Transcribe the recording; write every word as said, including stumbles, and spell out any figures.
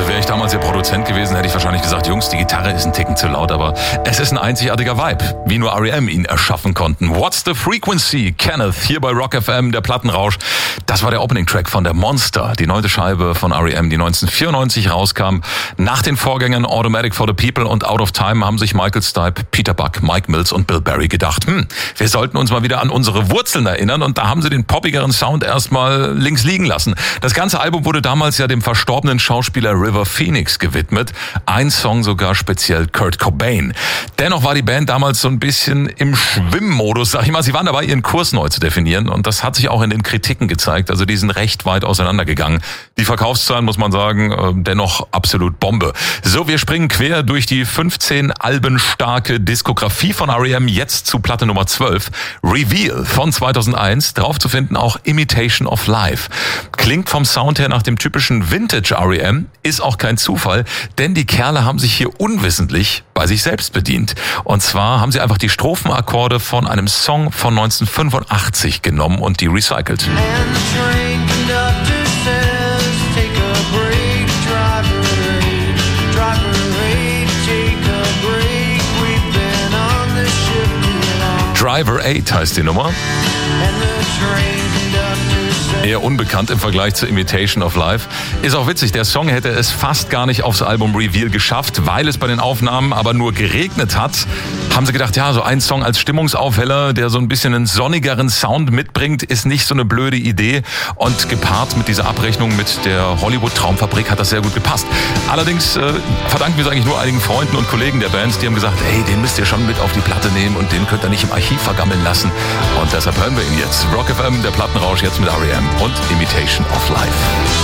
Wäre ich damals der Produzent gewesen, hätte ich wahrscheinlich gesagt, Jungs, die Gitarre ist ein Ticken zu laut, aber es ist ein einzigartiger Vibe, wie nur R E M ihn erschaffen konnten. What's the Frequency? Kenneth, hier bei Rock F M, der Plattenrausch. Das war der Opening-Track von der Monster, die neunte Scheibe von R E M, die neunzehnhundertvierundneunzig rauskam. Nach den Vorgängern Automatic for the People und Out of Time haben sich Michael Stipe, Peter Buck, Mike Mills und Bill Berry gedacht, hm, wir sollten uns mal wieder an unsere Wurzeln erinnern, und da haben sie den poppigeren Sound erstmal links liegen lassen. Das ganze Album wurde damals ja dem verstorbenen Schauspieler River Phoenix gewidmet. Ein Song sogar speziell Kurt Cobain. Dennoch war die Band damals so ein bisschen im Schwimmmodus, sag ich mal. Sie waren dabei, ihren Kurs neu zu definieren, und das hat sich auch in den Kritiken gezeigt. Also die sind recht weit auseinandergegangen. Die Verkaufszahlen, muss man sagen, dennoch absolut Bombe. So, wir springen quer durch die fünfzehn Alben starke Diskografie von R E M jetzt zu Platte Nummer zwölf. Reveal von zweitausendeins. Drauf zu finden auch Imitation of Life. Klingt vom Sound her nach dem typischen Vintage R E M, ist auch kein Zufall, denn die Kerle haben sich hier unwissentlich bei sich selbst bedient. Und zwar haben sie einfach die Strophenakkorde von einem Song von neunzehnhundertfünfundachtzig genommen und die recycelt. Driver acht heißt die Nummer. Eher unbekannt im Vergleich zu Imitation of Life. Ist auch witzig, der Song hätte es fast gar nicht aufs Album Reveal geschafft, weil es bei den Aufnahmen aber nur geregnet hat. Haben sie gedacht, ja, so ein Song als Stimmungsaufheller, der so ein bisschen einen sonnigeren Sound mitbringt, ist nicht so eine blöde Idee. Und gepaart mit dieser Abrechnung mit der Hollywood-Traumfabrik hat das sehr gut gepasst. Allerdings äh, verdanken wir es eigentlich nur einigen Freunden und Kollegen der Band, die haben gesagt, hey, den müsst ihr schon mit auf die Platte nehmen und den könnt ihr nicht im Archiv vergammeln lassen. Und deshalb hören wir ihn jetzt. Rock F M, der Plattenrausch, jetzt mit R E M und Imitation of Life.